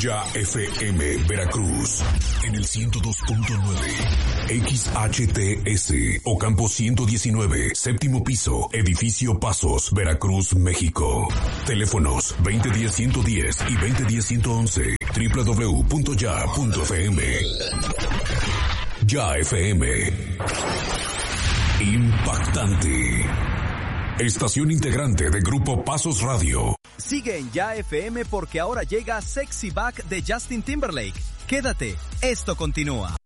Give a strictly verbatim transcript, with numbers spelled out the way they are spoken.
Ya F M Veracruz en el ciento dos punto nueve, X H T S Ocampo ciento diecinueve, séptimo piso, edificio Pasos, Veracruz, México. Teléfonos veinte diez ciento diez y veinte diez ciento once, doble u doble u doble u punto ya punto f m. Ya F M. Impactante. Estación integrante de Grupo Pasos Radio. Sigue en Ya F M porque ahora llega Sexy Back de Justin Timberlake. Quédate, esto continúa.